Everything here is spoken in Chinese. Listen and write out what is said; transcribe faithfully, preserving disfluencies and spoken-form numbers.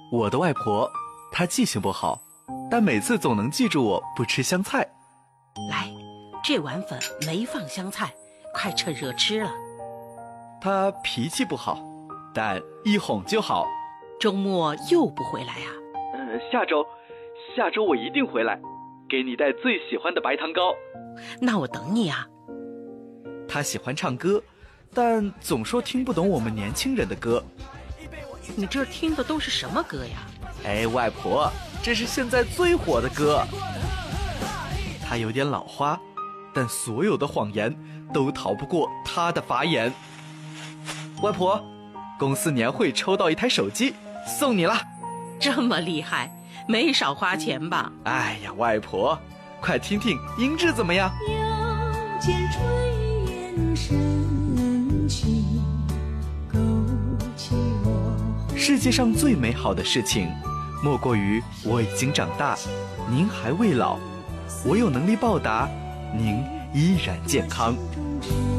我的外婆，她记性不好，但每次总能记住我不吃香菜。 来，这碗粉没放香菜，快趁热吃了。 她脾气不好，但一哄就好。 周末又不回来啊？ 呃，下周，下周我一定回来，给你带最喜欢的白糖糕。 那我等你啊。 她喜欢唱歌，但总说听不懂我们年轻人的歌。 你这听的都是什么歌呀？ 哎，外婆，这是现在最火的歌。她有点老花，但所有的谎言都逃不过她的法眼。外婆，公司年会抽到一台手机，送你了。 这么厉害，没少花钱吧？ 哎呀，外婆，快听听音质怎么样？ 腰间炊烟升起，勾起我。 世界上最美好的事情，莫过于我已经长大，您还未老，我有能力报答，您依然健康。